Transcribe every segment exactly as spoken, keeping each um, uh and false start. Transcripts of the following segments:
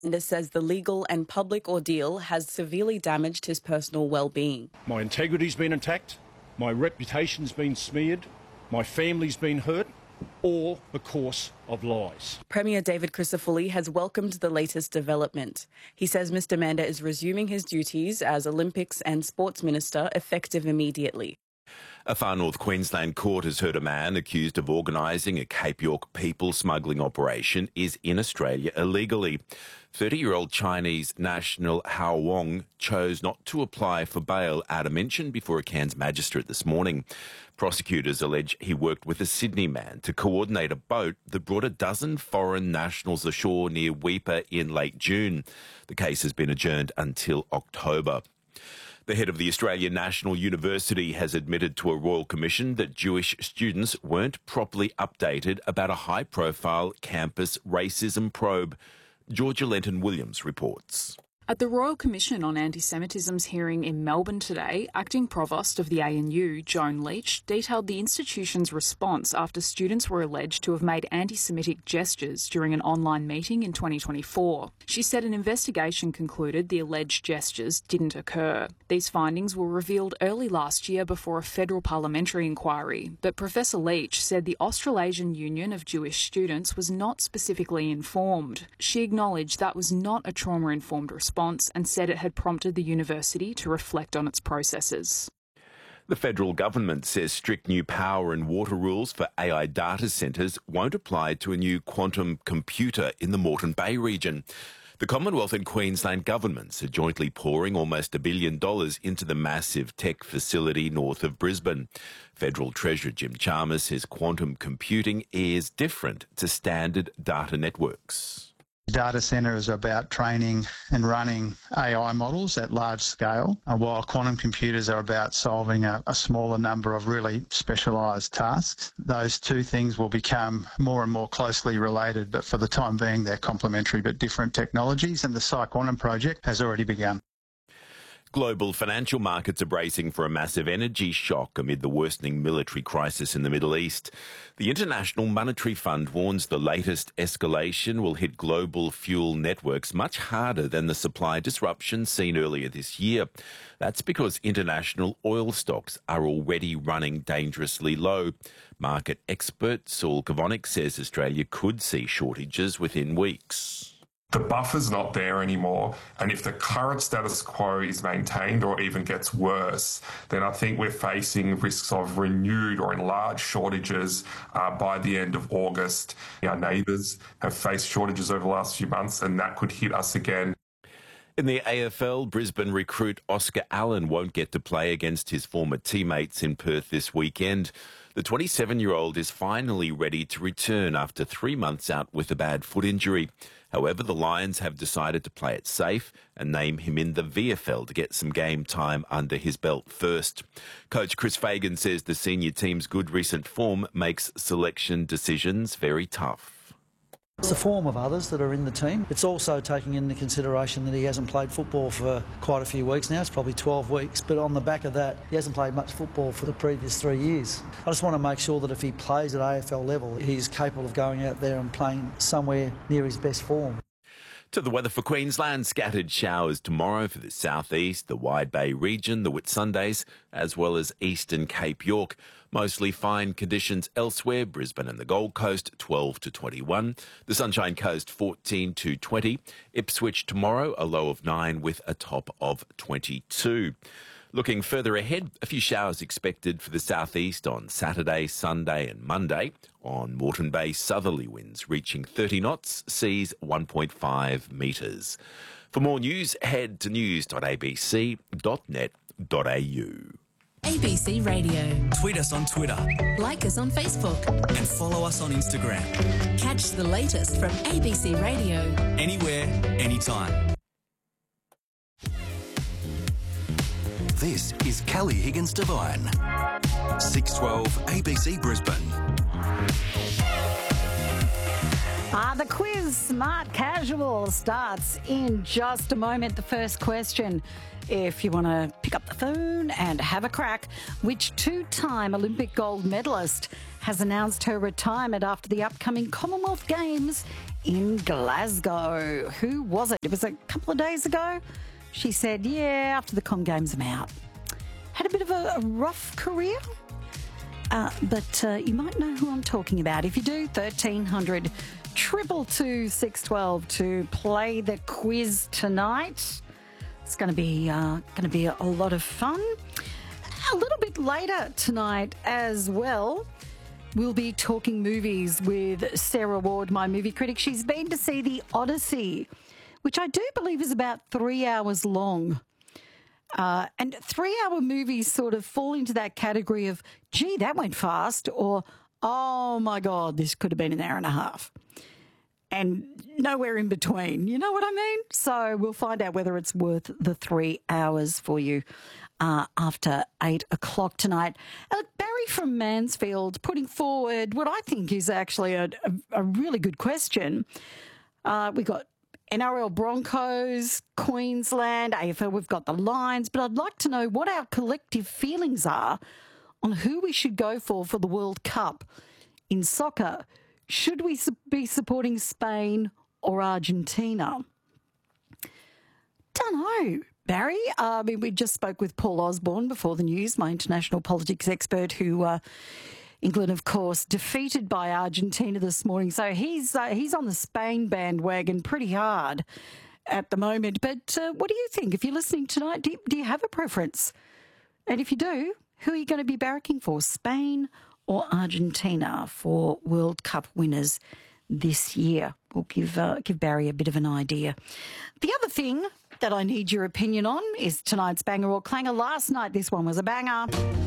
Mendes says the legal and public ordeal has severely damaged his personal well-being. My integrity's been attacked, my reputation's been smeared, my family's been hurt, all because of lies. Premier David Crisafulli has welcomed the latest development. He says Mr Manda is resuming his duties as Olympics and Sports Minister effective immediately. A far north Queensland court has heard a man accused of organising a Cape York people smuggling operation is in Australia illegally. thirty-year-old Chinese national Hao Wong chose not to apply for bail at a mention before a Cairns magistrate this morning. Prosecutors allege he worked with a Sydney man to coordinate a boat that brought a dozen foreign nationals ashore near Weipa in late June. The case has been adjourned until October. The head of the Australian National University has admitted to a Royal Commission that Jewish students weren't properly updated about a high-profile campus racism probe. Georgia Lenton-Williams reports. At the Royal Commission on Anti-Semitism's hearing in Melbourne today, Acting Provost of the A N U, Joan Leach, detailed the institution's response after students were alleged to have made anti-Semitic gestures during an online meeting in twenty twenty-four. She said an investigation concluded the alleged gestures didn't occur. These findings were revealed early last year before a federal parliamentary inquiry, but Professor Leach said the Australasian Union of Jewish Students was not specifically informed. She acknowledged that was not a trauma-informed response and said it had prompted the university to reflect on its processes. The federal government says strict new power and water rules for A I data centres won't apply to a new quantum computer in the Moreton Bay region. The Commonwealth and Queensland governments are jointly pouring almost a billion dollars into the massive tech facility north of Brisbane. Federal Treasurer Jim Chalmers says quantum computing is different to standard data networks. Data centre is about training and running A I models at large scale, while quantum computers are about solving a, a smaller number of really specialised tasks. Those two things will become more and more closely related, but for the time being they're complementary but different technologies, and the PsiQuantum project has already begun. Global financial markets are bracing for a massive energy shock amid the worsening military crisis in the Middle East. The International Monetary Fund warns the latest escalation will hit global fuel networks much harder than the supply disruption seen earlier this year. That's because international oil stocks are already running dangerously low. Market expert Saul Kavonik says Australia could see shortages within weeks. The buffer's not there anymore, and if the current status quo is maintained or even gets worse, then I think we're facing risks of renewed or enlarged shortages uh, by the end of August. Our neighbours have faced shortages over the last few months, and that could hit us again. In the A F L, Brisbane recruit Oscar Allen won't get to play against his former teammates in Perth this weekend. The twenty-seven-year-old is finally ready to return after three months out with a bad foot injury. However, the Lions have decided to play it safe and name him in the V F L to get some game time under his belt first. Coach Chris Fagan says the senior team's good recent form makes selection decisions very tough. It's the form of others that are in the team. It's also taking into consideration that he hasn't played football for quite a few weeks now. It's probably twelve weeks, but on the back of that, he hasn't played much football for the previous three years. I just want to make sure that if he plays at A F L level, he's capable of going out there and playing somewhere near his best form. To the weather for Queensland, scattered showers tomorrow for the southeast, the Wide Bay region, the Whitsundays, as well as eastern Cape York. Mostly fine conditions elsewhere, Brisbane and the Gold Coast, twelve to twenty-one. The Sunshine Coast, fourteen to twenty. Ipswich tomorrow, a low of nine with a top of twenty-two. Looking further ahead, a few showers expected for the southeast on Saturday, Sunday and Monday. On Moreton Bay, southerly winds reaching thirty knots, seas one point five metres. For more news, head to news dot a b c dot net dot a u. A B C Radio. Tweet us on Twitter. Like us on Facebook. And follow us on Instagram. Catch the latest from A B C Radio. Anywhere, anytime. This is Kelly Higgins Devine. six twelve A B C Brisbane. Ah, the quiz, Smart Casual, starts in just a moment. The first question, if you want to pick up the phone and have a crack, which two-time Olympic gold medalist has announced her retirement after the upcoming Commonwealth Games in Glasgow? Who was it? It was a couple of days ago. She said, yeah, after the Com Games, I'm out. Had a bit of a, a rough career. Uh, but uh, you might know who I'm talking about. If you do, thirteen hundred, two two two, six one two to play the quiz tonight. It's going to be uh, going to be a, a lot of fun. A little bit later tonight as well, we'll be talking movies with Sarah Ward, my movie critic. She's been to see The Odyssey, which I do believe is about three hours long. Uh, and three-hour movies sort of fall into that category of, gee, that went fast, or, oh, my God, this could have been an hour and a half. And nowhere in between. You know what I mean? So we'll find out whether it's worth the three hours for you uh, after eight o'clock tonight. Uh, Barry from Mansfield putting forward what I think is actually a, a, a really good question. Uh, we got N R L Broncos, Queensland, A F L, we've got the Lions, but I'd like to know what our collective feelings are on who we should go for for the World Cup in soccer. Should we be supporting Spain or Argentina? Don't know, Barry. Uh, I mean, we just spoke with Paul Osborne before the news, my international politics expert, who uh, England, of course, defeated by Argentina this morning. So he's uh, he's on the Spain bandwagon pretty hard at the moment. But uh, what do you think? If you're listening tonight, do you, do you have a preference? And if you do, who are you going to be barracking for, Spain or Argentina for World Cup winners this year? We'll give, uh, give Barry a bit of an idea. The other thing that I need your opinion on is tonight's banger or clanger. Last night, this one was a banger.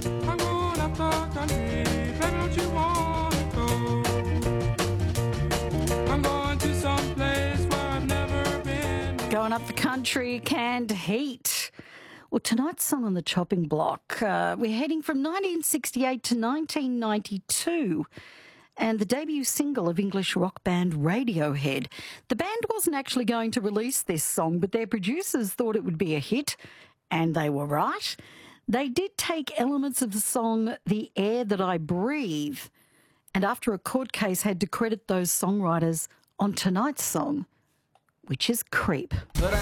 Don't you wanna go? I'm going to some place where I've never been. Going up the country, Canned Heat. Well, tonight's song on the chopping block, uh, we're heading from nineteen sixty-eight to nineteen ninety-two, and the debut single of English rock band Radiohead. The band wasn't actually going to release this song, but their producers thought it would be a hit, and they were right. They did take elements of the song The Air That I Breathe, and after a court case had to credit those songwriters on tonight's song, which is Creep. But I